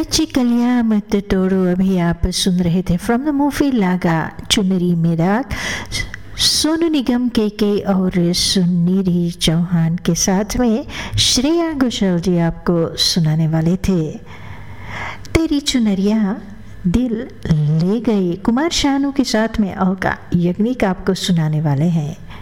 कच्ची कलियां मत तोड़ो। अभी आप सुन रहे थे फ्रॉम द मूवी लागा चुनरी में रात, सोनू निगम के और सुनीधि चौहान के साथ में श्रेया घोषाल जी आपको सुनाने वाले थे तेरी चुनरिया दिल ले गई। कुमार शानू के साथ में अलका याग्निक आपको सुनाने वाले हैं।